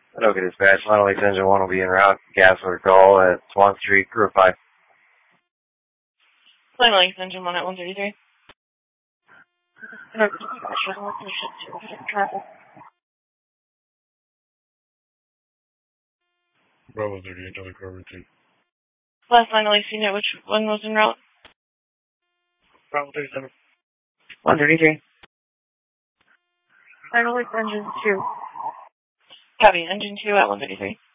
Okay, dispatch. Final Lakes Engine 1 will be en route. Gas order call at Swan Street, Group 5. Final Lakes Engine 1 at 133. Bravo 38, Delta Car routine. Last Final Lakes unit, which one was en route? Bravo 37. 133. Final Lakes Engine 2. Copy, Engine 2 at 133.